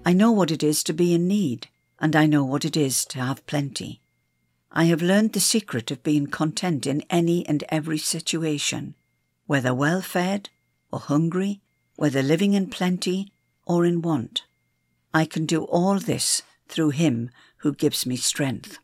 I know what it is to be in need, and I know what it is to have plenty. I have learned the secret of being content in any and every situation, whether well-fed or hungry, whether living in plenty or in want. I can do all this through him who gives me strength.